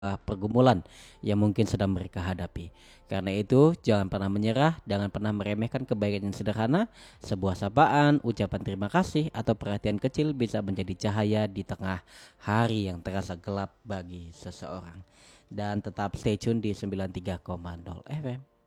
pergumulan yang mungkin sedang mereka hadapi. Karena itu, jangan pernah menyerah, jangan pernah meremehkan kebaikan yang sederhana. Sebuah sapaan, ucapan terima kasih, atau perhatian kecil bisa menjadi cahaya di tengah hari yang terasa gelap bagi seseorang. Dan tetap stay tune di 93,0 FM.